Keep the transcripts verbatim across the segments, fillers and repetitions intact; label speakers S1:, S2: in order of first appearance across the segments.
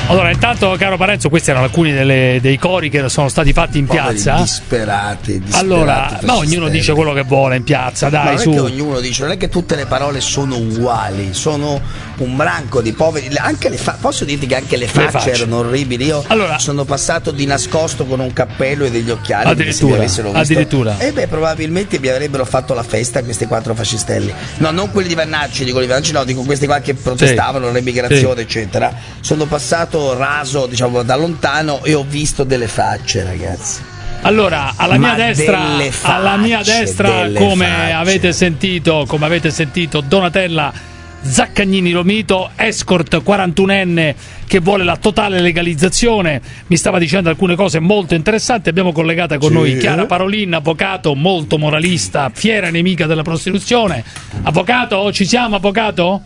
S1: Allora, intanto, caro Parenzo, questi erano alcuni delle, dei cori che sono stati fatti in
S2: Poveri
S1: piazza.
S2: Disperati, disperati.
S1: Allora, ma ognuno dice quello che vuole in piazza, dai,
S2: ma non
S1: su.
S2: è che ognuno dice, non è che tutte le parole sono uguali, sono un branco di poveri. Anche le fa- posso dirti che anche le facce, le facce. erano orribili. Io allora, sono passato di nascosto con un cappello e degli occhiali.
S1: Addirittura, addirittura.
S2: E beh, probabilmente mi avrebbero fatto la festa questi quattro fascistelli. No, non quelli di Vannacci, dico di Vannacci, no, dico questi qua che protestavano sì. l'emigrazione, sì. eccetera. Sono passato raso, diciamo, da lontano e ho visto delle facce, ragazzi.
S1: Allora, alla
S2: Ma
S1: mia destra,
S2: facce,
S1: alla mia destra, come
S2: facce.
S1: avete sentito, come avete sentito, Donatella Zaccagnini Romito, escort quarantunenne che vuole la totale legalizzazione. Mi stava dicendo alcune cose molto interessanti. Abbiamo collegata con sì. noi Chiara Parolin, avvocato molto moralista, fiera nemica della prostituzione. Avvocato, ci siamo, avvocato?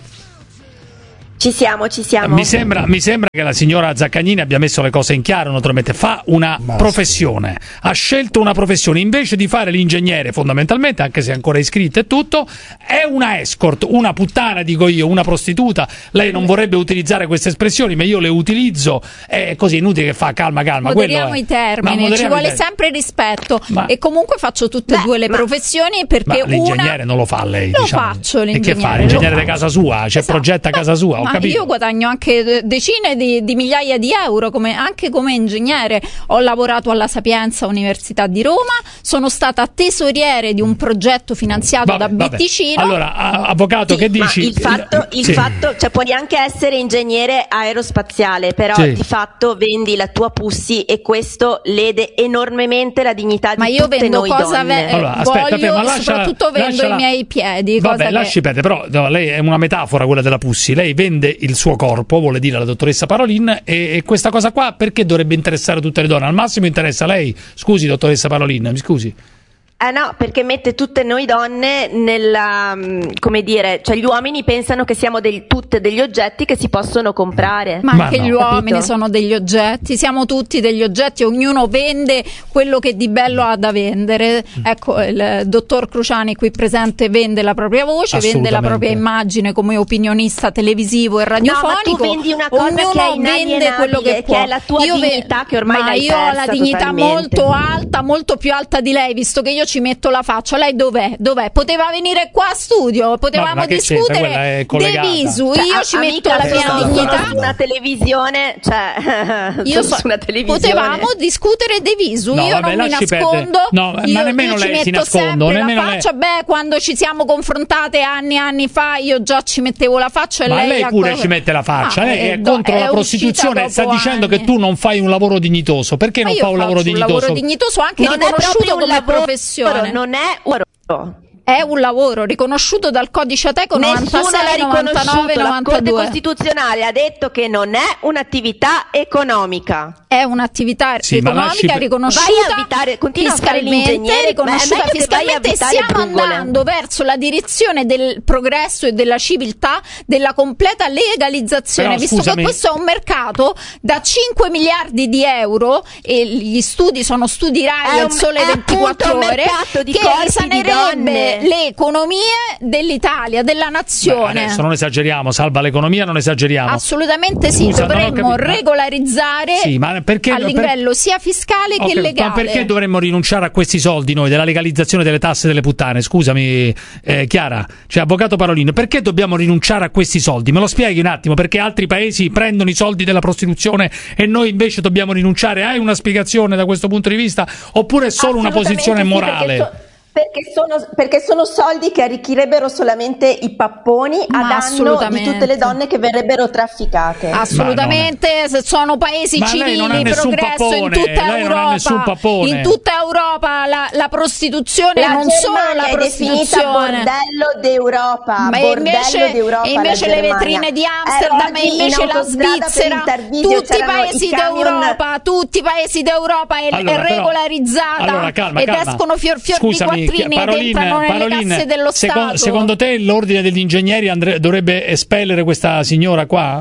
S3: Ci siamo, ci siamo.
S1: Mi sembra, mi sembra che la signora Zaccagnini abbia messo le cose in chiaro, naturalmente. Fa una Basta. professione, ha scelto una professione, invece di fare l'ingegnere fondamentalmente, anche se è ancora iscritta e tutto, è una escort, una puttana, dico io, una prostituta. Lei non vorrebbe utilizzare queste espressioni, ma io le utilizzo, è così inutile che fa calma calma.
S4: Moderiamo i termini, ci vuole sempre rispetto. Ma... e comunque faccio tutte e due le ma... professioni, perché
S1: ma l'ingegnere
S4: una...
S1: non lo fa lei,
S4: lo
S1: diciamo.
S4: faccio l'ingegnere.
S1: E che fa? L'ingegnere di casa sua? Cioè esatto. progetta casa sua?
S4: Ma io guadagno anche decine di, di migliaia di euro come, anche come ingegnere. Ho lavorato alla Sapienza Università di Roma, sono stata tesoriere di un progetto finanziato vabbè, da Bitticino.
S1: Allora, avvocato,
S3: sì,
S1: che dici?
S3: Ma il fatto, il
S1: sì.
S3: fatto, cioè puoi anche essere ingegnere aerospaziale, però
S1: sì.
S3: di fatto vendi la tua Pussy e questo lede enormemente la dignità
S4: ma
S3: di
S4: io
S3: tutte
S4: vendo
S3: noi
S4: cosa
S3: donne.
S4: ve-
S1: allora, aspetta,
S4: voglio,
S1: ma lascia,
S4: soprattutto vendo
S1: lasciala.
S4: i miei piedi.
S1: Vabbè,
S4: cosa
S1: lasci
S4: che...
S1: perdere, però no, lei è una metafora quella della Pussy. Lei vende il suo corpo, vuole dire la dottoressa Parolin, e, e questa cosa qua perché dovrebbe interessare tutte le donne? Al massimo interessa lei. Scusi, dottoressa Parolin, mi scusi.
S3: Eh no, perché mette tutte noi donne nella, come dire, cioè gli uomini pensano che siamo del, tutte degli oggetti che si possono comprare.
S4: Ma,
S1: Ma
S4: anche
S1: no.
S4: gli uomini
S3: Capito?
S4: sono degli oggetti, siamo tutti degli oggetti, ognuno vende quello che di bello ha da vendere. Ecco, il dottor Cruciani qui presente vende la propria voce, vende la propria immagine come opinionista televisivo e radiofonico.
S3: No, ma tu vendi una cosa
S4: ognuno
S3: che è
S4: vende quello che,
S3: che
S4: può.
S3: è la tua
S4: io
S3: dignità
S4: ve-
S3: che ormai
S4: ma
S3: l'hai
S4: io ho la
S3: persa
S4: dignità
S3: totalmente.
S4: molto alta, molto più alta di lei, visto che io ci metto la faccia. Lei dov'è? Dov'è? Poteva venire qua a studio, potevamo
S1: ma
S4: discutere De Visu,
S3: cioè,
S4: io ci metto la mia
S3: sono
S4: dignità.
S3: su una televisione, cioè
S4: io
S3: sono su una televisione.
S4: Potevamo discutere De Visu,
S1: no,
S4: io
S1: vabbè,
S4: non mi nascondo.
S1: No,
S4: io,
S1: ma nemmeno
S4: io ci
S1: lei si
S4: metto
S1: nascondo,
S4: sempre
S1: nemmeno
S4: la faccia.
S1: lei.
S4: Beh, quando ci siamo confrontate anni e anni fa, io già ci mettevo la faccia e
S1: ma
S4: lei,
S1: lei pure
S4: a...
S1: ci mette la faccia.
S4: ah,
S1: lei è,
S4: è
S1: contro
S4: è
S1: la prostituzione, sta dicendo
S4: anni.
S1: che tu non fai un lavoro dignitoso. Perché
S4: ma
S1: non
S4: io
S1: fa un lavoro
S4: un
S1: dignitoso?
S4: Un lavoro dignitoso anche
S3: non
S4: riconosciuto
S3: un
S4: come
S3: lavoro,
S4: professione.
S3: Non è un lavoro.
S4: È un lavoro riconosciuto dal codice Ateco novantasei, novantanove,
S3: la Corte
S4: novantadue.
S3: Costituzionale ha detto che non è un'attività economica.
S4: È un'attività
S1: sì,
S4: economica
S1: per...
S4: riconosciuta
S3: vai a vitare, continua
S4: fiscalmente,
S3: a fare
S4: riconosciuta fiscalmente, e stiamo
S3: Brugole.
S4: andando verso la direzione del progresso e della civiltà, della completa legalizzazione.
S1: Però,
S4: visto
S1: scusami.
S4: che questo è un mercato da cinque miliardi di euro e gli studi sono studi Rai al Sole ventiquattro ore, che risanerebbe le economie dell'Italia, della nazione.
S1: Beh, adesso non esageriamo, salva l'economia, non esageriamo.
S4: Assolutamente sì,
S1: Scusa,
S4: dovremmo
S1: capi-
S4: regolarizzare
S1: sì, ma perché,
S4: a livello
S1: per...
S4: sia fiscale
S1: okay,
S4: che legale.
S1: Ma perché dovremmo rinunciare a questi soldi noi, della legalizzazione delle tasse delle puttane? Scusami, eh, Chiara, cioè avvocato Parolin, perché dobbiamo rinunciare a questi soldi? Me lo spieghi un attimo, perché altri paesi prendono i soldi della prostituzione e noi invece dobbiamo rinunciare? Hai una spiegazione da questo punto di vista? Oppure è solo una posizione
S3: sì,
S1: morale?
S3: Perché, so, perché, sono, perché sono soldi che arricchirebbero solamente i papponi a
S4: Ma
S3: danno di tutte le donne che verrebbero trafficate.
S4: Assolutamente, se sono paesi
S1: ma
S4: civili, progresso
S1: pappone,
S4: in tutta
S1: lei non ha nessun
S4: Europa.
S1: pappone.
S4: In tutta Europa la, la prostituzione,
S3: la
S4: non
S3: Germania
S4: solo la
S3: è definita
S4: prostituzione.
S3: bordello d'Europa,
S4: Ma
S3: bordello
S4: invece,
S3: d'Europa,
S4: e invece
S3: la
S4: le
S3: Germania.
S4: vetrine di Amsterdam, e invece la Svizzera, tutti i paesi d'Europa, tutti i paesi d'Europa è,
S1: allora,
S4: è regolarizzata,
S1: però, allora, calma,
S4: ed
S1: calma.
S4: escono fior fior
S1: Scusami,
S4: di quattrini
S1: Parolin,
S4: ed entrano nelle
S1: Parolin,
S4: casse dello
S1: secondo,
S4: Stato.
S1: secondo te l'ordine degli ingegneri andre- dovrebbe espellere questa signora qua?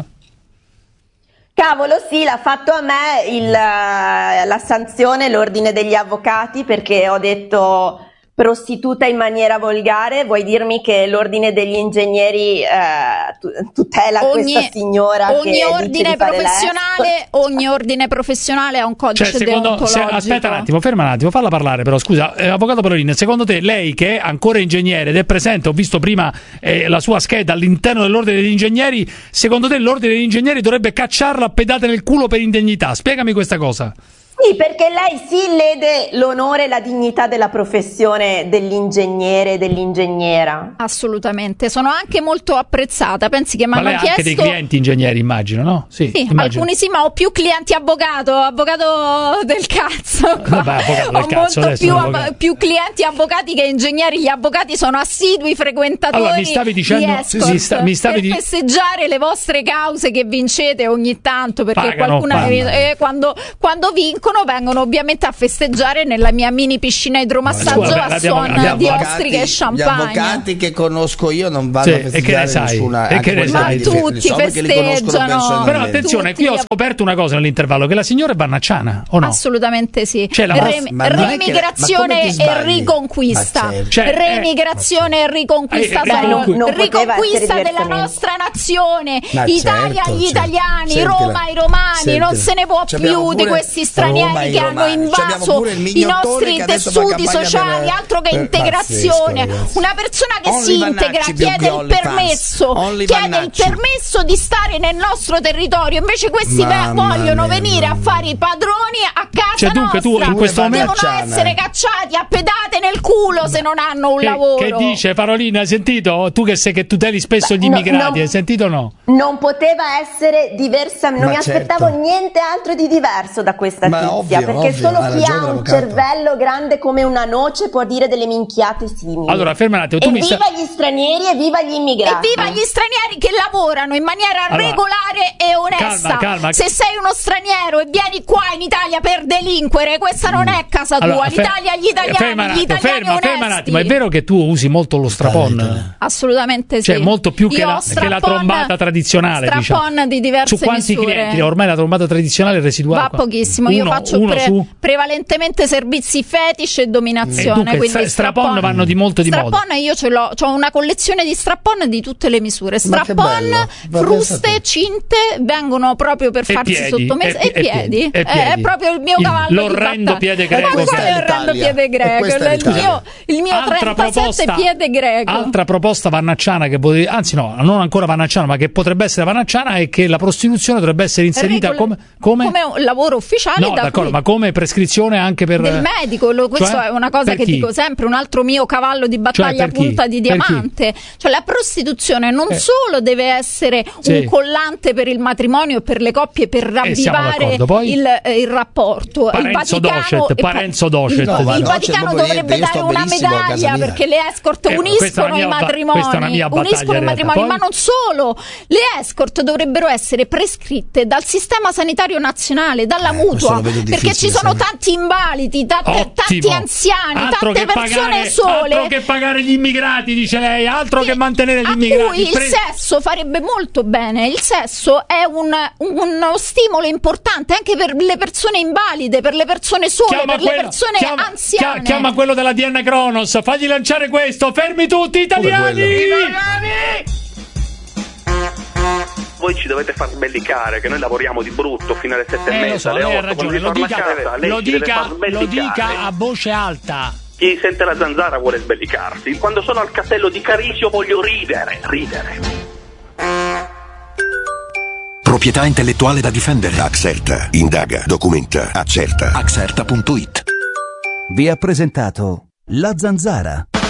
S3: Cavolo, sì, l'ha fatto a me il, la sanzione, l'ordine degli avvocati, perché ho detto prostituta in maniera volgare? Vuoi dirmi che l'ordine degli ingegneri eh, tutela
S4: ogni,
S3: questa signora
S4: ogni
S3: che
S4: ordine
S3: dice di fare
S4: professionale ogni ordine professionale ha un codice
S1: cioè, secondo,
S4: deontologico.
S1: Se, aspetta un attimo, ferma un attimo, falla parlare però, scusa, eh, avvocato Parolin, secondo te lei che è ancora ingegnere ed è presente, ho visto prima eh, la sua scheda all'interno dell'ordine degli ingegneri, secondo te l'ordine degli ingegneri dovrebbe cacciarla a pedate nel culo per indegnità? Spiegami questa cosa.
S3: Sì, perché lei si lede l'onore e la dignità della professione dell'ingegnere e dell'ingegnera.
S4: Assolutamente, sono anche molto apprezzata. Pensi che mi hanno chiesto...
S1: Ma lei ha anche dei clienti ingegneri, immagino, no? Sì,
S4: sì alcuni sì, ma ho più clienti avvocato, avvocato del cazzo.
S1: Vabbè, avvocato del
S4: ho
S1: cazzo,
S4: molto più,
S1: avvocato.
S4: più clienti avvocati che ingegneri. Gli avvocati sono assidui frequentatori
S1: allora, mi stavi dicendo,
S4: di escort
S1: sì, sta, mi stavi
S4: per
S1: di...
S4: festeggiare le vostre cause che vincete ogni tanto, perché
S1: Pagano,
S4: qualcuno eh, quando, quando vincono vengono ovviamente a festeggiare nella mia mini piscina idromassaggio
S1: Scusa,
S4: a
S1: abbiamo,
S4: suon
S1: abbiamo
S4: di
S2: avvocati,
S4: ostriche e champagne.
S2: Gli avvocati che conosco io non vanno
S1: sì,
S2: a festeggiare
S1: e che ne sai?
S2: nessuna,
S1: E che ne sai?
S4: Ma tutti
S2: so
S4: festeggiano.
S1: Però attenzione,
S4: tutti
S1: qui ho scoperto una cosa nell'intervallo, che la signora è vannacciana, o no?
S4: Assolutamente sì.
S1: C'è la
S4: Re-
S2: ma non è che-
S4: remigrazione
S2: ma come ti
S4: e
S2: sbagli?
S4: riconquista.
S2: Ma certo.
S1: Cioè, eh,
S4: remigrazione e riconquista,
S1: eh,
S4: sai,
S1: riconqui-
S3: non poteva
S4: riconquista
S3: essere
S4: della
S3: diversamente.
S4: nostra nazione.
S2: Ma
S4: Italia
S2: certo,
S4: agli
S2: certo.
S4: italiani,
S2: Sentila.
S4: Roma ai romani,
S2: Sentila.
S4: non se ne può
S2: C'abbiamo
S4: più di
S2: pure
S4: questi stranieri
S2: Roma ai
S4: che hanno
S2: romani. C'abbiamo
S4: invaso
S2: pure il
S4: i
S2: mignottone
S4: nostri
S2: che adesso fa
S4: tessuti
S2: campagna
S4: sociali,
S2: per-
S4: altro che
S2: per-
S4: integrazione.
S2: pazzesco, ragazzi.
S4: Una persona che
S2: Only
S4: si
S2: Vannacci
S4: integra
S2: più
S4: chiede
S2: che
S4: il
S2: Only fans.
S4: permesso,
S2: Only
S4: chiede il
S2: Vannacci.
S4: permesso di stare nel nostro territorio, invece questi ve-
S2: Mamma
S4: vogliono
S2: mia,
S4: venire a
S2: mamma
S4: fare i padroni a casa
S1: Cioè, dunque, tu
S4: nostra.
S1: in questo
S4: devono
S1: momento-
S4: essere cacciati a pedate nel culo se non hanno un
S1: Che,
S4: lavoro.
S1: che dice Parolina? Hai sentito? Tu che sei che tuteli spesso gli
S3: No,
S1: immigrati,
S3: no.
S1: hai sentito o no?
S3: Non poteva essere diversa, non
S2: Ma
S3: mi aspettavo
S2: certo.
S3: niente altro di diverso da questa
S2: Ma
S3: tizia,
S2: ovvio,
S3: perché
S2: ovvio,
S3: solo
S2: ha
S3: chi
S2: ragione
S3: ha un
S2: l'avvocato.
S3: cervello grande come una noce può dire delle minchiate simili.
S1: Allora, ferma un attimo, tu
S3: e
S1: mi
S3: viva
S1: sta...
S3: gli stranieri e viva gli immigrati.
S4: Evviva gli stranieri che lavorano in maniera
S1: Allora,
S4: regolare e onesta.
S1: calma, calma.
S4: Se sei uno straniero e vieni qua in Italia per delinquere, questa non è casa tua.
S1: Allora, fe-
S4: L'Italia agli italiani,
S1: ferma un
S4: gli
S1: attimo,
S4: italiani
S1: ferma,
S4: onesti.
S1: ferma un attimo. È vero che tu usi molto lo strapon?
S4: Assolutamente sì.
S1: Cioè, molto più che
S4: Io
S1: la,
S4: ho
S1: che la
S4: strapon-
S1: trombata tradizionale,
S4: strapon
S1: diciamo.
S4: di diverse
S1: Su quanti
S4: misure.
S1: clienti? Ormai la trombata tradizionale è residuale.
S4: Va pochissimo. Io
S1: Uno-
S4: faccio
S1: uno
S4: pre-
S1: su...
S4: prevalentemente servizi fetish e dominazione.
S1: Eh, dunque,
S4: quindi
S1: stra- strapon vanno di molto di moda.
S4: Strapon io ce l'ho, ho una collezione di strapon di tutte le misure.
S2: Ma che
S4: Strapon,
S2: bello. Ma
S4: fruste,
S2: pensate.
S4: cinte vengono proprio per
S1: E
S4: farsi
S1: piedi,
S4: sottomessa.
S1: e
S4: E,
S1: pi- e
S4: piedi.
S1: piedi, e
S4: Eh,
S1: piedi.
S4: È proprio il mio
S1: Il-
S4: cavallo di
S1: l'orrendo
S4: battaglia.
S1: piede
S4: Ma
S1: greco.
S4: quale
S2: Questa è
S4: orrendo
S2: l'Italia.
S4: piede
S2: E
S4: greco?
S2: questa è
S4: Il mio,
S2: l'Italia.
S4: il mio
S1: Altra
S4: trentasette
S1: proposta,
S4: piede greco.
S1: altra proposta vannacciana che potrebbe, anzi no, non ancora vannacciana, ma che potrebbe essere vannacciana è che la prostituzione dovrebbe essere inserita
S4: Regole-
S1: come, come?
S4: un lavoro ufficiale.
S1: No,
S4: da
S1: d'accordo,
S4: cui-
S1: ma come prescrizione anche per
S4: del medico, lo- questo
S1: Cioè?
S4: è una cosa
S1: Per
S4: che
S1: chi?
S4: dico sempre, un altro mio cavallo di battaglia
S1: Cioè, per chi?
S4: punta di
S1: Per chi?
S4: diamante. Cioè la prostituzione non
S1: Eh.
S4: solo deve essere
S1: Sì.
S4: un collante per il matrimonio e per le coppie per
S1: Eh, siamo
S4: ravvivare
S1: d'accordo. Poi?
S4: il, eh, il rapporto.
S1: Parenzo
S4: il Vaticano,
S1: docet,
S4: e pa-
S1: parenzo docet.
S4: il,
S1: No,
S4: il
S1: ma
S2: no, c'è
S4: Vaticano
S2: proprio
S4: dovrebbe
S2: niente, io
S4: dare
S2: sto
S4: una
S2: benissimo a casa
S4: medaglia
S2: mia.
S4: perché le escort
S1: Eh, questa è
S4: uniscono
S1: una mia
S4: i
S1: ba-
S4: matrimoni,
S1: questa è una mia battaglia
S4: uniscono i
S1: in realtà.
S4: matrimoni,
S1: Poi?
S4: ma non solo. Le escort dovrebbero essere prescritte dal sistema sanitario nazionale, dalla
S2: Eh, questo
S4: mutua,
S2: lo vedo
S4: perché ci
S2: difficile,
S4: sono
S2: sai.
S4: tanti invalidi, tante-
S1: Ottimo.
S4: tanti anziani,
S1: Altro
S4: tante
S1: che
S4: persone
S1: pagare,
S4: sole.
S1: altro che pagare gli immigrati, dice lei, altro che mantenere gli
S4: a
S1: immigrati.
S4: cui il
S1: Pre-
S4: sesso farebbe molto bene. Il sesso è un, uno stimolo importante anche per le persone invalide, per le persone sole,
S1: Chiama
S4: per
S1: quello-
S4: le persone
S1: chiama-
S4: anziane.
S1: chia- chiama quello della D N Kronos, fagli lanciare questo, fermi tutti italiani!
S5: Voi ci dovete far sbellicare, che noi lavoriamo di brutto fino alle sette
S1: Eh,
S5: e
S1: lo
S5: mezza,
S1: so,
S5: alle
S1: lei ha
S5: otto, quando
S1: ragione,
S5: si
S1: lo
S5: torna
S1: dica,
S5: a casa, lei
S1: lo
S5: ci deve
S1: dica,
S5: far
S1: lo
S5: sbellicare.
S1: dica a voce alta.
S5: Chi sente la zanzara vuole sbellicarsi. Quando sono al castello di Carisio voglio ridere, ridere.
S6: Proprietà intellettuale da difendere. Axerta. Indaga, documenta, accerta. Axerta punto it.
S7: Vi ha presentato La Zanzara.